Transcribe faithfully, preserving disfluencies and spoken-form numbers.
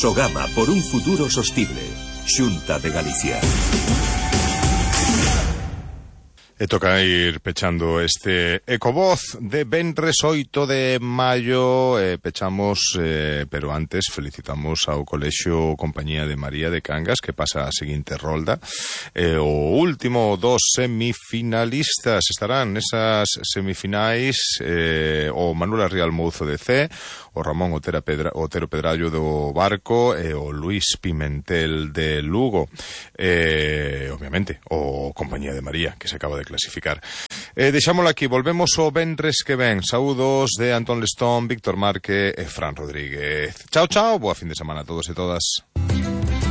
Sogama por un futuro sostible. Xunta de Galicia. E toca ir pechando este Ecovoz de venres oito de maio. eh, Pechamos, eh, pero antes felicitamos ao Colexio Compañía de María de Cangas, que pasa a seguinte rolda. eh, O último dos semifinalistas estarán nesas semifinais, eh, o Manuel Arrial Mouzo de C, o Ramón Otero, Pedra, Otero Pedrallo do Barco e o Luís Pimentel de Lugo. eh, Obviamente, o Compañía de María, que se acaba de clasificar. Eh, deixámoslo aquí, volvemos o venres que ven. Saúdos de Antón Lestón, Víctor Marque e Fran Rodríguez. Chao, chao, boa fin de semana a todos e todas.